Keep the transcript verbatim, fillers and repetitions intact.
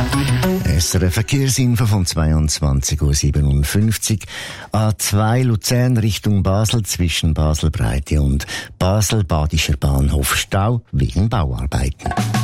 S R F Verkehrsinfo von zweiundzwanzig Uhr siebenundfünfzig. A zwei Luzern Richtung Basel zwischen Basel-Breite und Basel-Badischer Bahnhof Stau wegen Bauarbeiten.